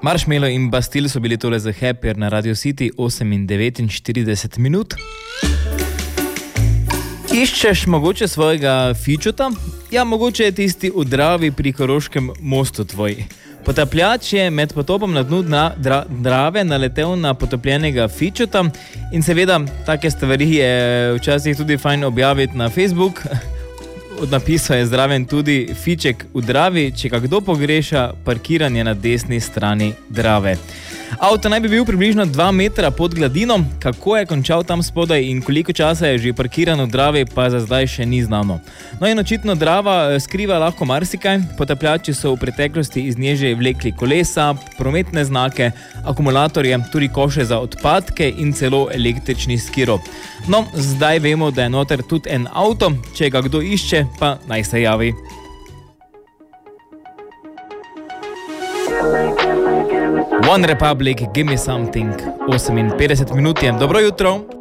Marshmello in Bastille so bili tole za Happier na Radio City 8:49 minut. Iščeš mogoče svojega fičota? Ja, mogoče je tisti v Dravi pri Koroškem mostu tvoj. Potapljač je med potopom na dnu Drave naletel na potopljenega fičota in seveda take stvari je včasih tudi fajn objaviti na Facebook. Napisal je zraven tudi fiček v Dravi, če ga kdo pogreša, parkiranje na desni strani Drave. Avto naj bi bil približno 2 metra pod gladino, kako je končal tam spodaj in koliko časa je že parkiran v Dravi, pa za zdaj še ni znano. No in očitno Drava skriva lahko marsikaj, potapljači so v preteklosti iz nje že vlekli kolesa, prometne znake, akumulatorje, tudi koše za odpadke in celo električni skiro. No, zdaj vemo, da je noter tudi en avto, če ga kdo išče, pa naj se javi. One Republic, Give Me Something, 58 minut je. Dobro jutro.